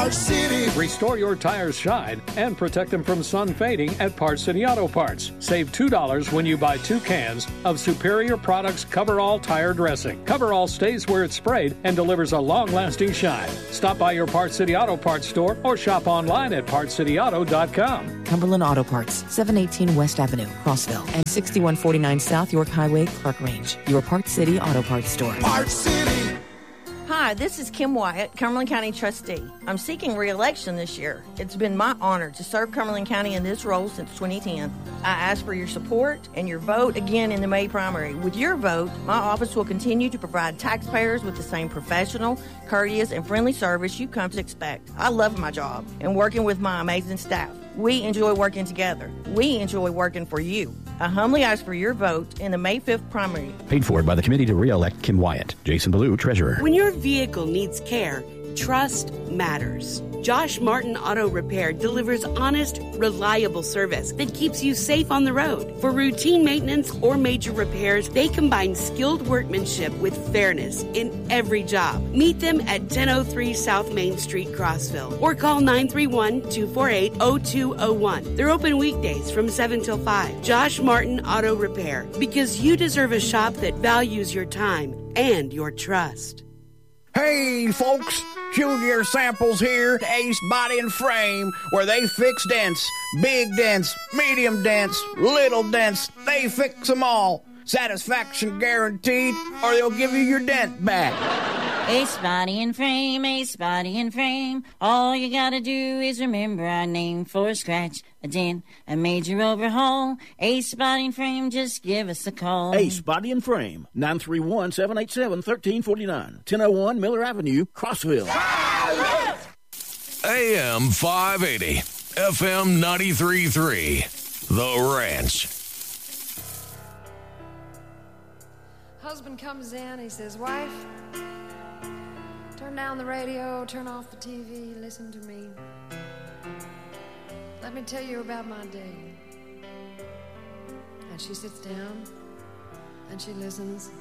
Parts City. Restore your tires' shine and protect them from sun fading at Parts City Auto Parts. Save $2 when you buy 2 cans of Superior Products Coverall Tire Dressing. Coverall stays where it's sprayed and delivers a long-lasting shine. Stop by your Parts City Auto Parts store or shop online at PartsCityAuto.com. Cumberland Auto Parts, 718 West Avenue, Crossville, and 6149 South York Highway, Clark Range. Your Parts City Auto Parts store. Parts City. Hi, this is Kim Wyatt, Cumberland County Trustee. I'm seeking re-election this year. It's been my honor to serve Cumberland County in this role since 2010. I ask for your support and your vote again in the May primary. With your vote, my office will continue to provide taxpayers with the same professional, courteous, and friendly service you've come to expect. I love my job and working with my amazing staff. We enjoy working together. We enjoy working for you. I humbly ask for your vote in the May 5th primary. Paid for by the committee to re-elect Kim Wyatt. Jason Ballou, Treasurer. When your vehicle needs care, trust matters. Josh Martin Auto Repair delivers honest, reliable service that keeps you safe on the road. For routine maintenance or major repairs, they combine skilled workmanship with fairness in every job. Meet them at 1003 South Main Street, Crossville, or call 931-248-0201. They're open weekdays from 7 till 5. Josh Martin Auto Repair, because you deserve a shop that values your time and your trust. Hey, folks, Junior Samples here to Ace Body and Frame, where they fix dents, big dents, medium dents, little dents. They fix them all. Satisfaction guaranteed, or they'll give you your dent back. Ace Body and Frame, Ace Body and Frame. All you gotta do is remember our name. For a scratch, a dent, a major overhaul. Ace Body and Frame, just give us a call. Ace Body and Frame, 931-787-1349. 1001 Miller Avenue, Crossville. AM 580, FM 93.3, The Ranch. Husband comes in, he says, wife, turn down the radio, turn off the TV, listen to me. Let me tell you about my day. And she sits down and she listens.